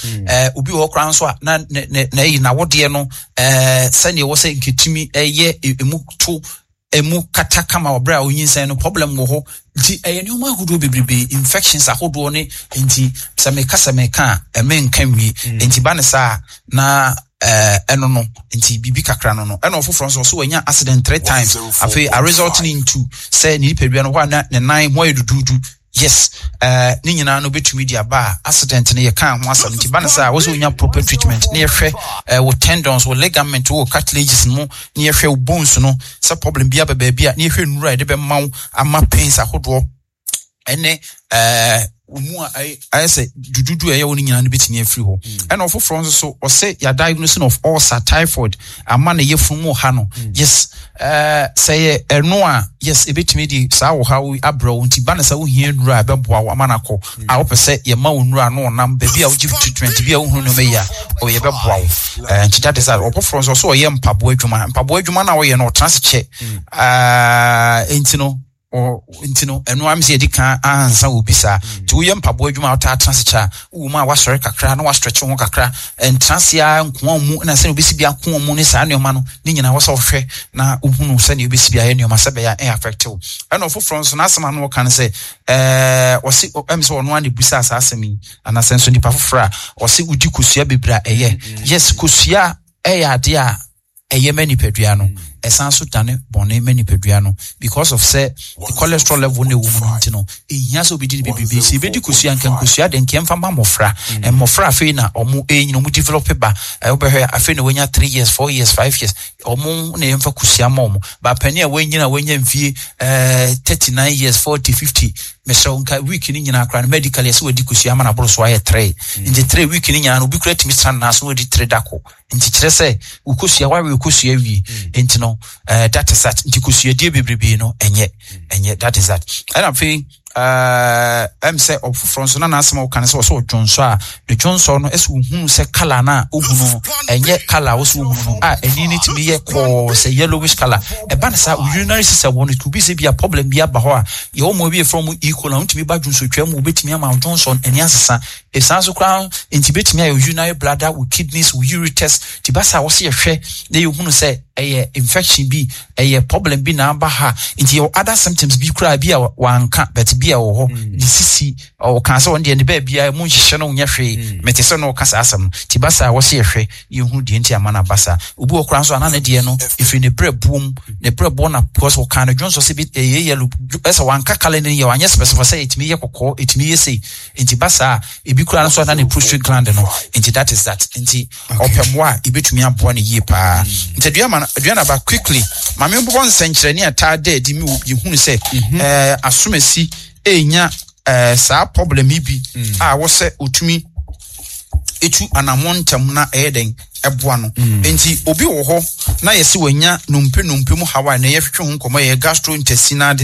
obi wo kran so na yi na wode no sane wo se nketimi eye emu to emu kataka ma obra onyinsan no problem wo ho nti eye ma hudo bebrebe infections ahodo ne nti sameka emenka wi nti ba ne sa na eno no nti bibi kakra no eno ofofro so wanya accident 3 times afi a resulting into say ni pedua no ho na ne nan ho edududu yes ni nyina no betumi dia ba accident ne ye kan ho asam nti ba ne sa wo so nya proper treatment ne ye hwe wo tendons wo ligament wo cartilages no ne ye hwe wo bones no sa problem bia ba bia ne ye hwe nura de be maw ama pains ahodo ene umu I say dududu eye woni nyina no betimi afiri ho ena ofofro so o say ya diagnosis of ulcer typhoid ama na yefumu ha no yes say eno a yes ebetimi di sa wo ha wo abro nti ba na sa wo hia nura beboa wo ama na ko a wo pese ye ma wo nura no nam ba bia wo give treatment bia wo hunu no me ya o ye beboa wo nti that is that ofofro so o ye mpabo adwuma na wo ye no transit enti no intino eno am se edika ansa obisa ti wo mpabo adwuma ota transicha wo ma wa sore kakra na wa stretch ho kakra entransia nko mu na se obisi bia ko mu ne sa ne ma no ni nyina wo so hwe na ohunu se ne obisi bia ne ma se be ya affect wo eno foforo so na asema no kan se wo se am se ono ane busa asasemi ana senso nipa foforo wo se udi kosua bebra eye yes kosua ade a eye mani pedua no esanso tane bone mani pedua no because of say the cholesterol level ne woman ntino ehia so bidi bebe se bedi kosua nkan kosua de nkem fa mofra mofra afi na omo enyino mu develop ba obehwe afi na wenya 3 years 4 years 5 years omo na yemfa kosua mom ba pani a wenya mfie 39 years 40 50 meso nka week ni nyina akra medically so wadi kosua ma na boro so aye 3 in the 3 week ni nyina no bi kra timi stand na so wadi 3 dako nti kire se ukosua wawe ukosua wi enti no that is that nti kosua die bebrebe no enye that is that and I'm feeling am say of from so na asema kan say so Johnso a the Johnso no esu hunu se color na ohunu enye color wo so hunu eni ni timi ye ko say yellowish color e ba na sa urinary system won it could be say be a problem be aba ho a ye o mo be from equal na timi ba Johnso twam wo betimi ama Johnso eni asesa e sanso kra enti betimi a urinary bladder with kidneys with ureters ti ba sa wo se hwe na ye hunu say infection bi problem bi na aba ha enti other symptoms bi kra bi a wanka but bia wo ho disisi o kan se wonde ne ba bia mu nhihye no nya hwe metese no kasa asam ti basa wo se hwe yehu de enti amana basa obi okran so anana de no ifi ne brebo na because wo kan Johnso se bi yellow esa wanka kala ne ye wanya specify say etimi ye kokko etimi ye sei enti basa ebi kura so anana prostate gland no enti that is that enti opemwa ebetumi aboa ne yie pa enti aduana ba quickly mame mbo nsenkyerene atade di mi yehunu se asomasi enya sa problem bi a wo se otumi etu anamontam na eden eboa no enti obi wo ho na yesi wanya numpe mu hawa na yehwehwe ho nkomo ye gastrointestinal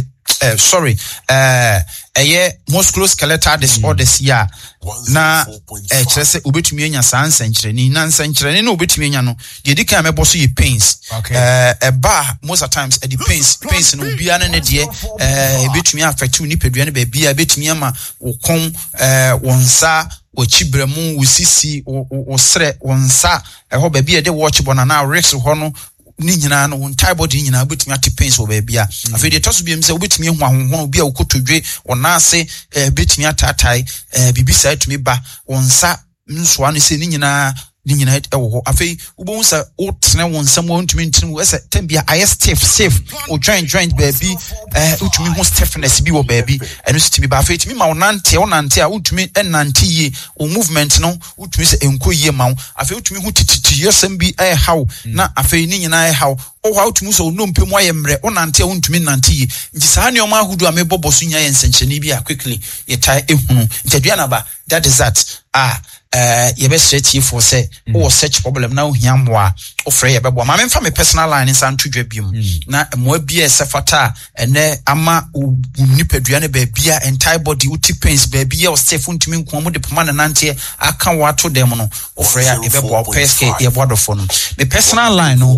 musculoskeletal disorders ya na kyerese obetumi enya sansenkyereni na nsenkyereni na obetumi enya no de dika mebo so ye pains most of times the pains no bia na ne de ebetumi affect ni pedua ne ba bia betumi ama wokon wonsa wachibremu wusisi wosre wonsa ho ba bia de watch bona na rex ho no ni nyina no entire body nyina betumi ate pains wo ba bia afi de toso biem se obetumi hu ahonhon bia wokotodwe onase betumi atatai bibisa etumi ba wonsa nso ane se ni nyina ewo ho afi ubon sa otene wonsam wontumi ntini wo se tambia aye stiff o joint baby utumi ho stiffness bi wo baby eno sitimi ba afi timi ma wonante a utumi enante ye o movement no utumi se enkoyie ma afi utumi ho tititi yesam bi haw na afi ni nyina haw o how to muso no mpemu ayemre onante wontumi nante yi nti saa ne o ma hudu amebobo so nya ye nsenkyene bi a quickly ye tai ehunu ntaduana ba that is that ye be straight for say o search problem na ohia moa o frɛ ye bebo ma memfa me personal line nsa ntodwa biom na moa bia sefata ene ama nipadua ne ba bia entire body uti pains ba bia o step ntumi nko mo de poma na nante aka wato dem no o frɛ ya e bebo o peske ye bodofo no me personal line no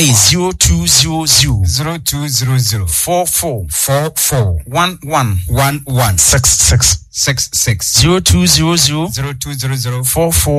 0200 44 11 66 02000 44